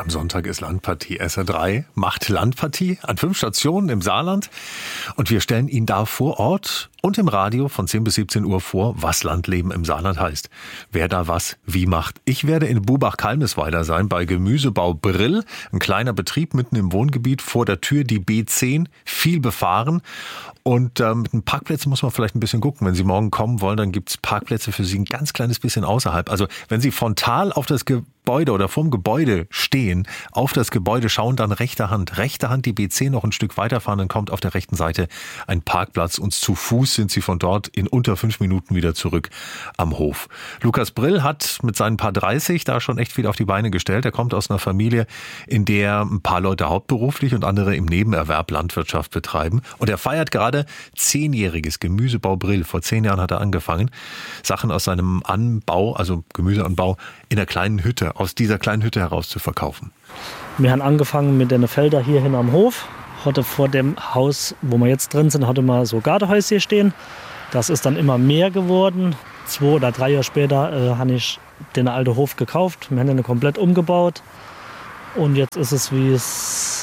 Am Sonntag ist Landpartie. SR3 macht Landpartie an 5 Stationen im Saarland. Und wir stellen Ihnen da vor Ort und im Radio von 10 bis 17 Uhr vor, was Landleben im Saarland heißt. Wer da was wie macht. Ich werde in Bubach-Kalmisweiler sein, bei Gemüsebau Brill. Ein kleiner Betrieb mitten im Wohngebiet. Vor der Tür die B10, viel befahren. Und mit den Parkplätzen muss man vielleicht ein bisschen gucken. Wenn Sie morgen kommen wollen, dann gibt es Parkplätze für Sie ein ganz kleines bisschen außerhalb. Also wenn Sie frontal auf das Gebäude oder vorm Gebäude stehen, auf das Gebäude schauen, dann rechte Hand die B10 noch ein Stück weiterfahren, dann kommt auf der rechten Seite ein Parkplatz und zu Fuß sind Sie von dort in unter 5 Minuten wieder zurück am Hof. Lukas Brill hat mit seinen paar 30 da schon echt viel auf die Beine gestellt. Er kommt aus einer Familie, in der ein paar Leute hauptberuflich und andere im Nebenerwerb Landwirtschaft betreiben. Und er feiert gerade 10-jähriges Gemüsebau Brill. Vor 10 Jahren hat er angefangen, Sachen aus seinem Anbau, also Gemüseanbau, in einer kleinen Hütte, aus dieser kleinen Hütte heraus zu verkaufen. Wir haben angefangen mit den Feldern hier hin am Hof. Hatte vor dem Haus, wo wir jetzt drin sind, hatte man so Gartenhäuschen stehen. Das ist dann immer mehr geworden. 2 oder 3 Jahre später habe ich den alten Hof gekauft. Wir haben den komplett umgebaut. Und jetzt ist es, wie es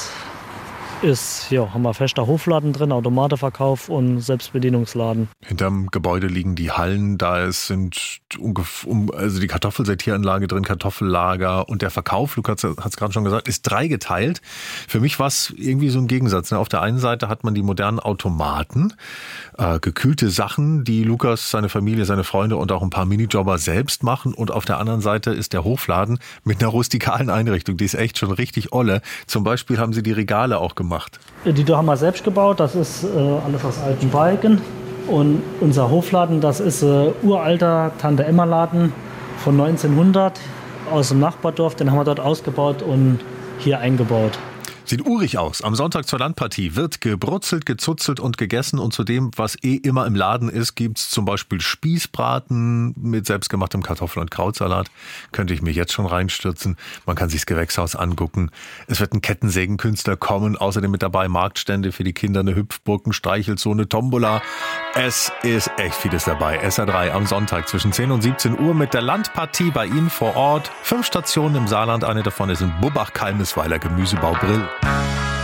ist. Ja, haben wir fester Hofladen drin, Automatenverkauf und Selbstbedienungsladen. Hinterm Gebäude liegen die Hallen, sind also die Kartoffelsortieranlage drin, Kartoffellager und der Verkauf, Lukas hat es gerade schon gesagt, ist dreigeteilt. Für mich war es irgendwie so ein Gegensatz. Auf der einen Seite hat man die modernen Automaten, gekühlte Sachen, die Lukas, seine Familie, seine Freunde und auch ein paar Minijobber selbst machen. Und auf der anderen Seite ist der Hofladen mit einer rustikalen Einrichtung. Die ist echt schon richtig olle. Zum Beispiel haben sie die Regale auch gemacht. Die da haben wir selbst gebaut. Das ist alles aus alten Balken. Und unser Hofladen, das ist uralter Tante-Emma-Laden von 1900 aus dem Nachbardorf. Den haben wir dort ausgebaut und hier eingebaut. Sieht urig aus. Am Sonntag zur Landpartie wird gebrutzelt, gezuzelt und gegessen. Und zu dem, was immer im Laden ist, gibt's zum Beispiel Spießbraten mit selbstgemachtem Kartoffel- und Krautsalat. Könnte ich mich jetzt schon reinstürzen. Man kann sich das Gewächshaus angucken. Es wird ein Kettensägenkünstler kommen. Außerdem mit dabei Marktstände für die Kinder, eine Hüpfburg, ein Streichelzoo, Tombola. Es ist echt vieles dabei. SR3 am Sonntag zwischen 10 und 17 Uhr mit der Landpartie bei Ihnen vor Ort. 5 Stationen im Saarland. Eine davon ist in Bubach-Kalmisweiler Gemüsebau Brill.